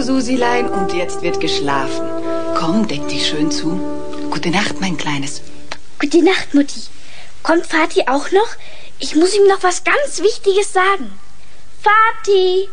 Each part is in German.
Susilein, und jetzt wird geschlafen. Komm, deck dich schön zu. Gute Nacht, mein Kleines. Gute Nacht, Mutti. Kommt Vati auch noch? Ich muss ihm noch was ganz Wichtiges sagen. Vati!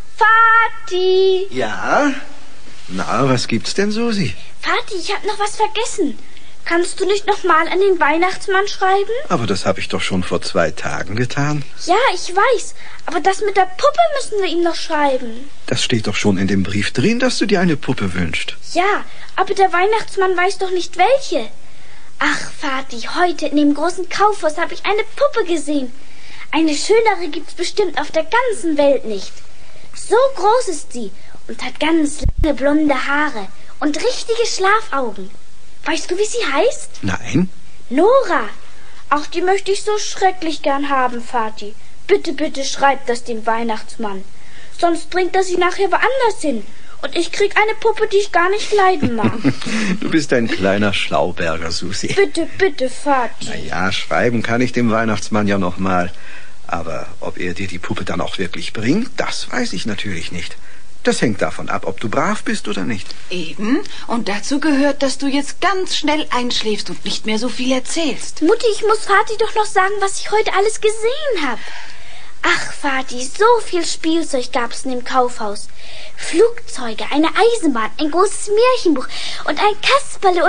Vati! Ja? Na, was gibt's denn, Susi? Vati, ich hab noch was vergessen. Kannst du nicht noch mal an den Weihnachtsmann schreiben? Aber das habe ich doch schon vor 2 Tagen getan. Ja, ich weiß. Aber das mit der Puppe müssen wir ihm noch schreiben. Das steht doch schon in dem Brief drin, dass du dir eine Puppe wünschst. Ja, aber der Weihnachtsmann weiß doch nicht welche. Ach, Vati, heute in dem großen Kaufhaus habe ich eine Puppe gesehen. Eine schönere gibt's bestimmt auf der ganzen Welt nicht. So groß ist sie und hat ganz lange blonde Haare und richtige Schlafaugen. Weißt du, wie sie heißt? Nein. Nora. Ach, die möchte ich so schrecklich gern haben, Vati. Bitte, bitte schreib das dem Weihnachtsmann. Sonst bringt er sie nachher woanders hin. Und ich krieg eine Puppe, die ich gar nicht leiden mag. Du bist ein kleiner Schlauberger, Susi. Bitte, bitte, Vati. Na ja, schreiben kann ich dem Weihnachtsmann ja noch mal. Aber ob er dir die Puppe dann auch wirklich bringt, das weiß ich natürlich nicht. Das hängt davon ab, ob du brav bist oder nicht. Eben. Und dazu gehört, dass du jetzt ganz schnell einschläfst und nicht mehr so viel erzählst. Mutti, ich muss Vati doch noch sagen, was ich heute alles gesehen habe. Ach, Vati, so viel Spielzeug gab's in dem Kaufhaus. Flugzeuge, eine Eisenbahn, ein großes Märchenbuch und ein Kasperle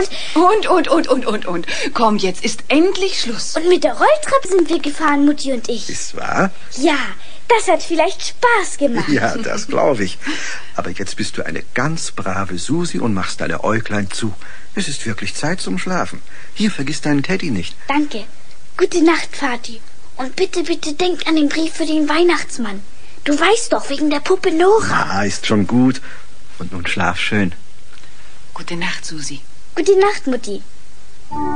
Und. Komm, jetzt ist endlich Schluss. Und mit der Rolltreppe sind wir gefahren, Mutti und ich. Ist wahr? Ja, das hat vielleicht Spaß gemacht. Ja, das glaube ich. Aber jetzt bist du eine ganz brave Susi und machst deine Äuglein zu. Es ist wirklich Zeit zum Schlafen. Hier, vergiss deinen Teddy nicht. Danke. Gute Nacht, Vati. Und bitte, bitte denk an den Brief für den Weihnachtsmann. Du weißt doch, wegen der Puppe Nora. Na, ist schon gut. Und nun schlaf schön. Gute Nacht, Susi. Gute Nacht, Mutti.